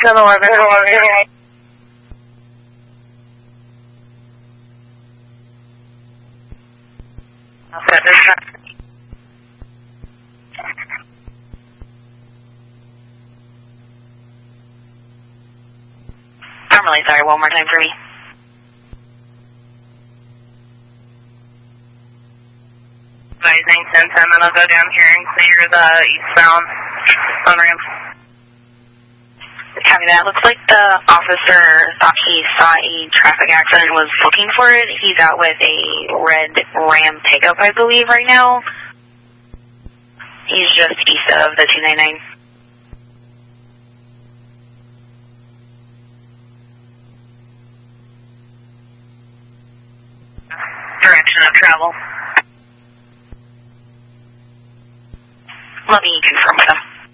1011. I'm really sorry, one more time for me. Rising 1010, then I'll go down here and clear the eastbound on ramp. Copy that. Looks like the officer thought he saw a traffic accident and was looking for it. He's out with a red Ram pickup, I believe, right now. He's just east of the 299. Direction of travel. Let me confirm